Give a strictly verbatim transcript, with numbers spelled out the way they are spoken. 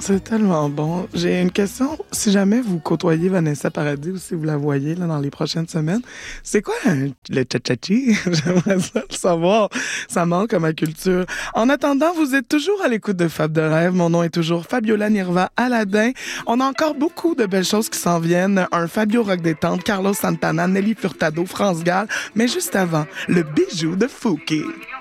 C'est tellement bon. J'ai une question. Si jamais vous côtoyez Vanessa Paradis ou si vous la voyez là, dans les prochaines semaines, c'est quoi un- le cha-cha-chi? J'aimerais ça le savoir. Ça manque à ma culture. En attendant, vous êtes toujours à l'écoute de Fab de rêve. Mon nom est toujours Fabiola Nirva Aladin. On a encore beaucoup de belles choses qui s'en viennent. Un Fabio Rock Détente, Carlos Santana, Nelly Furtado, France Gall. Mais juste avant, le bijou de Fouki.